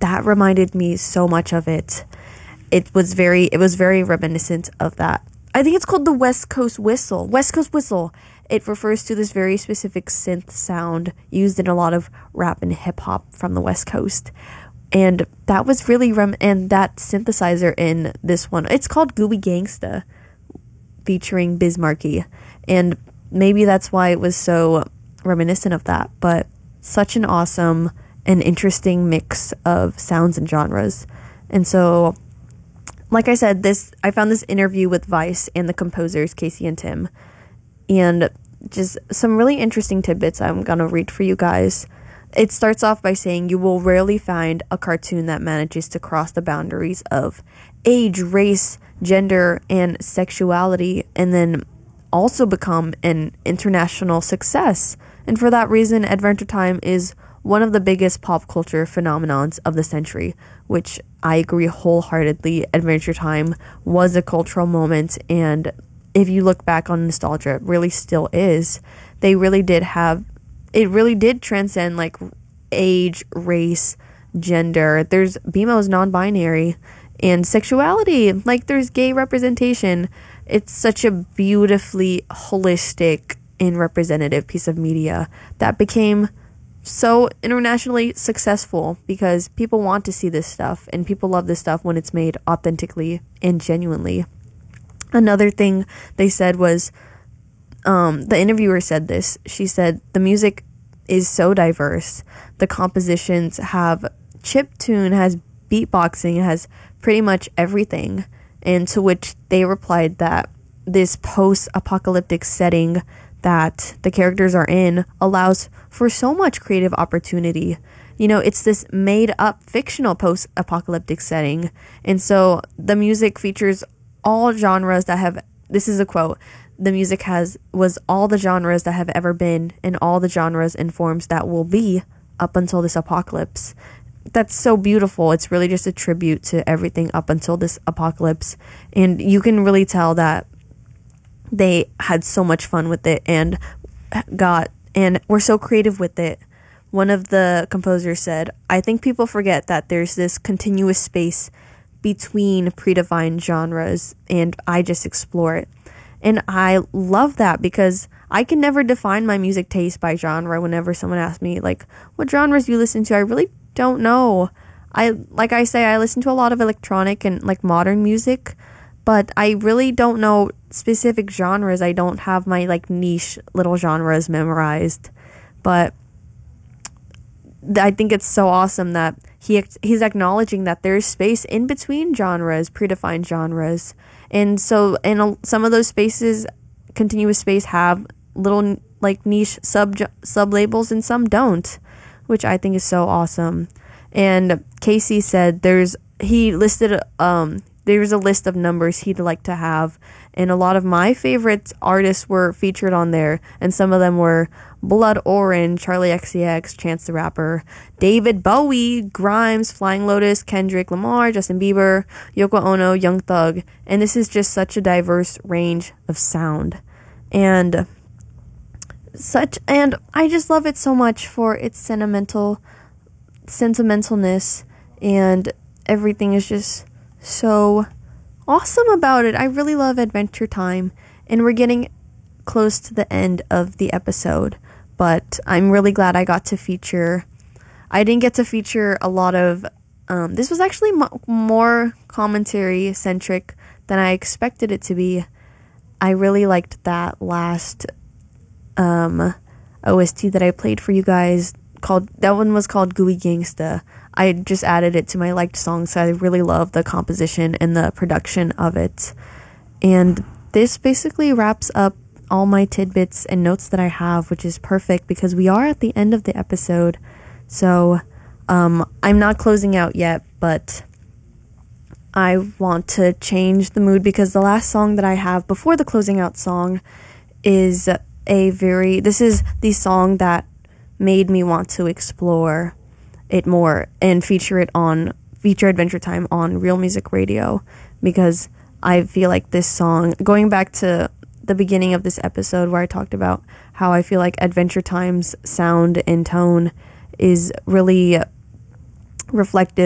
that reminded me so much of it. It was very reminiscent of that. I think it's called the West Coast Whistle. West Coast Whistle. It refers to this very specific synth sound used in a lot of rap and hip hop from the West Coast. And that was really and that synthesizer in this one, it's called Gooey Gangsta, featuring Biz Markie. And maybe that's why it was so reminiscent of that. But such an awesome and interesting mix of sounds and genres. And so, like I said, I found this interview with Vice and the composers, Casey and Tim. And just some really interesting tidbits I'm going to read for you guys. It starts off by saying, you will rarely find a cartoon that manages to cross the boundaries of age, race, gender, and sexuality, and then also become an international success. And for that reason, Adventure Time is one of the biggest pop culture phenomenons of the century, which I agree wholeheartedly. Adventure Time was a cultural moment, and if you look back on nostalgia, it really still is. It really did transcend like age, race, gender. There's BMO's non-binary and sexuality. Like there's gay representation. It's such a beautifully holistic and representative piece of media that became so internationally successful because people want to see this stuff and people love this stuff when it's made authentically and genuinely. Another thing they said was, the interviewer said this. She said, the music is so diverse. The compositions have chiptune, has beatboxing, it has pretty much everything. And to which they replied that this post-apocalyptic setting that the characters are in allows for so much creative opportunity. You know, it's this made-up fictional post-apocalyptic setting. And so the music features all genres that have, this is a quote, the music was all the genres that have ever been and all the genres and forms that will be up until this apocalypse. That's so beautiful. It's really just a tribute to everything up until this apocalypse. And you can really tell that they had so much fun with it and were so creative with it. One of the composers said, I think people forget that there's this continuous space between predefined genres and I just explore it. And I love that because I can never define my music taste by genre. Whenever someone asks me, like, what genres do you listen to? I really don't know. I listen to a lot of electronic and, like, modern music, but I really don't know specific genres. I don't have my, like, niche little genres memorized. But I think it's so awesome that he's acknowledging that there's space in between genres, predefined genres. And so in some of those spaces, continuous space have little like niche sub labels and some don't, which I think is so awesome. And Casey said there's a list of numbers he'd like to have, and a lot of my favorite artists were featured on there, and some of them were Blood Orange, Charlie XCX, Chance the Rapper, David Bowie, Grimes, Flying Lotus, Kendrick Lamar, Justin Bieber, Yoko Ono, Young Thug, and this is just such a diverse range of sound. And I just love it so much for its sentimentalness, and everything is just so awesome about it. I really love Adventure Time, and we're getting close to the end of the episode, but I'm really glad I got to feature. I didn't get to feature a lot of this was actually more commentary centric than I expected it to be. I really liked that last OST that I played for you guys. That one was called Gooey Gangsta. I just added it to my liked songs, so I really love the composition and the production of it. And this basically wraps up all my tidbits and notes that I have, which is perfect because we are at the end of the episode. So I'm not closing out yet, but I want to change the mood because the last song that I have before the closing out song is this is the song that made me want to explore it more and feature Adventure Time on Real Music Radio, because I feel like this song, going back to the beginning of this episode where I talked about how I feel like Adventure Time's sound and tone is really reflective